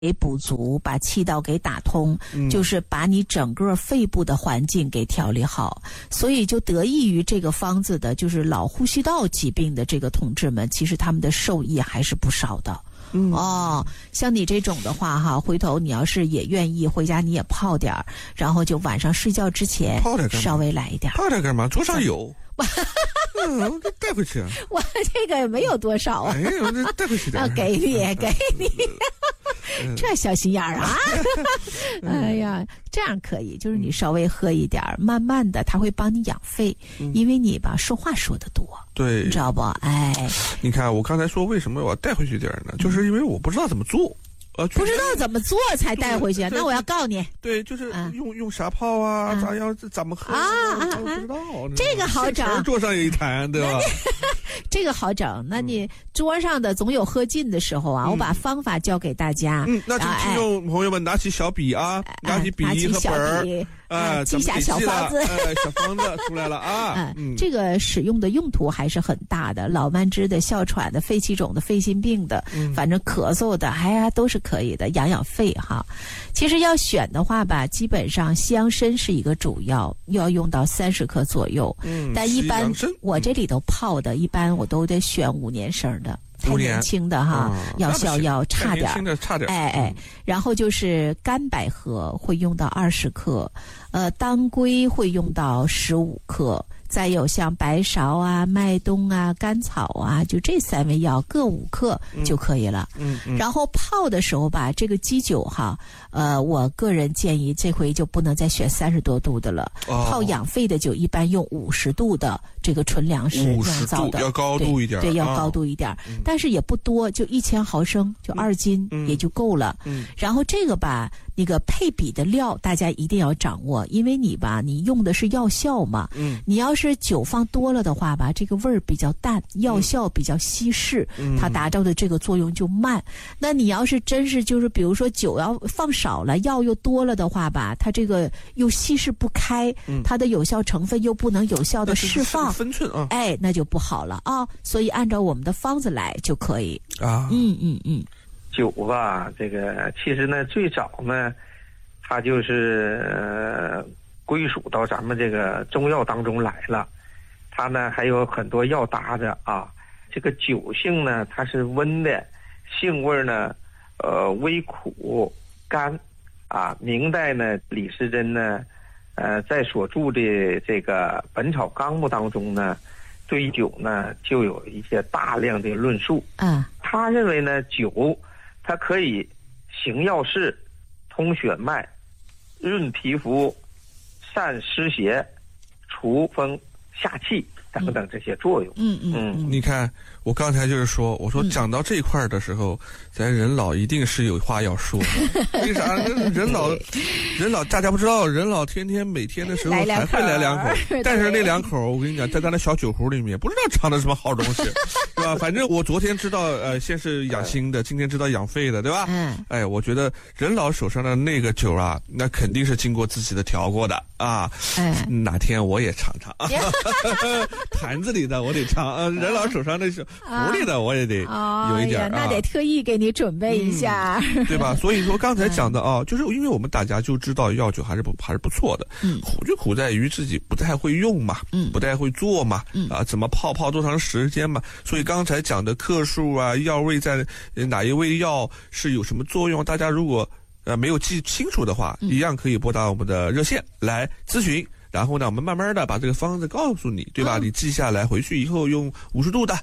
给补足，把气道给打通，就是把你整个肺部的环境给调理好。所以就得益于这个方子的，就是老呼吸道疾病的这个同志们，其实他们的受益还是不少的。像你这种的话哈，回头你要是也愿意回家，你也泡点儿，然后就晚上睡觉之前稍微来一点。 泡点干嘛？桌上有。带回去啊！ 我这个没有多少啊。 这带回去点。 给你。这小心眼儿啊！哎呀，这样可以，就是你稍微喝一点，慢慢的，它会帮你养肺，因为你吧说话说得多， 对， 你知道不？哎， 你看我刚才说为什么我要带回去点呢？就是因为我不知道怎么做。 不知道怎么做才带回去，那我要告诉你。 对，就是用啥泡啊，咋样怎么喝我不知道。 这个好整， 桌上有一坛，对吧？ 这个好整，那你桌上的总有喝尽的时候啊，我把方法教给大家。 那请听众朋友们拿起小笔啊，拿起笔和本儿， 记下小方子， 小方子出来了啊。 这个使用的用途还是很大的，老慢支的、哮喘的、肺气肿的、肺心病的，反正咳嗽的，都是可以的，养肺哈。其实要选的话吧，基本上西洋参是一个主要用到30克左右。但一般我这里头泡的，一般我都得选5年生的。太年轻的哈，药效要差点，然后就是干百合会用到20克，当归会用到15克，再有像白芍啊、麦冬啊、甘草啊，就这3味药各5克就可以了。然后泡的时候吧，这个基酒哈，我个人建议这回就不能再选30多度的了。泡养肺的酒一般用50度的这个纯粮食酿造的， 要高度一点。 对，要高度一点，但是也不多，就1000毫升，就2斤也就够了。然后这个吧，那个配比的料大家一定要掌握，因为你用的是药效嘛。你要是酒放多了的话吧，这个味儿比较淡，药效比较稀释，它达到的这个作用就慢。那你要是真是就是比如说酒要放少了，药又多了的话吧，它这个又稀释不开，它的有效成分又不能有效的释放， 分寸啊， 那就不好了啊。所以按照我们的方子来就可以啊。 酒吧，这个其实呢，最早呢，它就是归属到咱们这个中药当中来了。它呢还有很多药搭着啊。这个酒性呢，它是温的，性味呢，微苦甘啊。明代呢，李时珍呢，在所著的这个《本草纲目》当中呢，对酒呢就有一些大量的论述。他认为呢，酒它可以行药事、通血脉、润皮肤、散湿邪、除风下气等等这些作用。 你看我刚才就是说，我说讲到这一块的时候，咱人老一定是有话要说的。为啥？人老大家不知道，人老每天的时候还会来2口，但是那2口我跟你讲，在咱的小酒壶里面不知道藏的什么好东西，对吧？反正我昨天知道先是养心的，今天知道养肺的，对吧？我觉得人老手上的那个酒啊，那肯定是经过自己的调过的啊。哪天我也尝尝坛子里的我得尝，人老手上的是壶里的我也得有一点。 那得特意给你准备一下， 对吧？所以说刚才讲的啊，就是因为我们大家就知道药酒还是不错的。苦就苦在于自己不太会用嘛，不太会做嘛，怎么泡多长时间嘛。所以刚才讲的克数啊，药味在哪一味药是有什么作用，大家如果没有记清楚的话，一样可以拨打我们的热线来咨询。然后呢，我们慢慢的把这个方子告诉你，对吧？你记下来，回去以后用50度的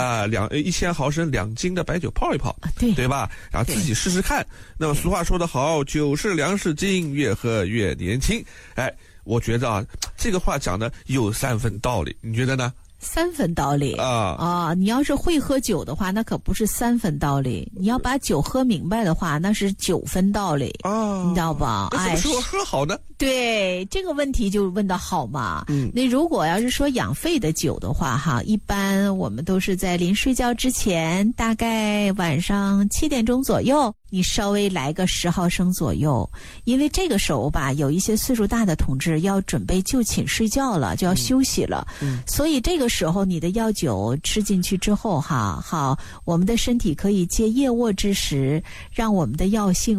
1000毫升2斤的白酒泡一泡，对吧？然后自己试试看。那么俗话说得好，酒是粮食精，越喝越年轻。我觉得啊，这个话讲的有3分道理，你觉得呢 ？3分道理你要是会喝酒的话，那可不是3分道理。你要把酒喝明白的话，那是9分道理你知道吧？ 那怎么说喝好呢？ 对，这个问题就问得好嘛。那如果要是说养肺的酒的话哈，一般我们都是在临睡觉之前，大概晚上7点钟左右你稍微来个10毫升左右，因为这个时候吧，有一些岁数大的同志要准备就寝睡觉了，就要休息了，所以这个时候你的药酒吃进去之后哈，好，我们的身体可以借夜卧之时，让我们的药性